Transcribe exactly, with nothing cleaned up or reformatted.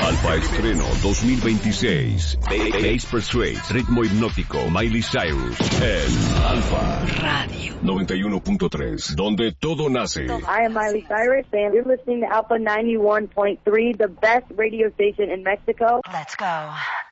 Alfa Estreno dos mil veintiséis. Bass Persuade, ritmo hipnótico, Miley Cyrus. En Alfa Radio noventa y uno punto tres, donde todo nace. I am Miley Cyrus, and you're listening to Alpha ninety-one point three, the best radio station in Mexico. Let's go.